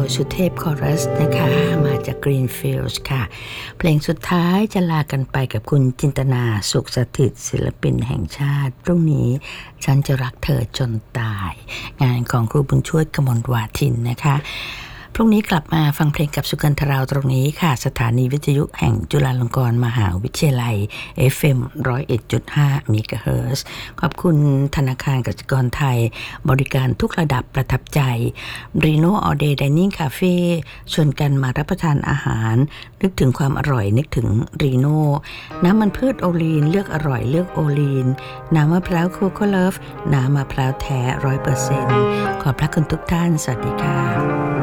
สุเทพคอรัสนะคะมาจาก Greenfields ค่ะเพลงสุดท้ายจะลากันไปกับคุณจินตนาสุขสถิตศิลปินแห่งชาติพรุ่งนี้ฉันจะรักเธอจนตายงานของครูบุญช่วยกมลวาทินนะคะพรุ่งนี้กลับมาฟังเพลงกับสุกันทราวตรงนี้ค่ะสถานีวิทยุแห่งจุฬาลงกรณ์มหาวิทยาลัย FM 101.5 เมกะเฮิรตซ์ขอบคุณธนาคารกสิกรไทยบริการทุกระดับประทับใจ Reno All Day Dining Cafe ชวนกันมารับประทานอาหารนึกถึงความอร่อยนึกถึง Reno น้ำมันพืชโอลีนเลือกอร่อยเลือกโอลีนน้ำมะพร้าวโคโค่เลิฟน้ำมะพร้าวแท้ 100% ขอบพระคุณทุกท่านสวัสดีค่ะ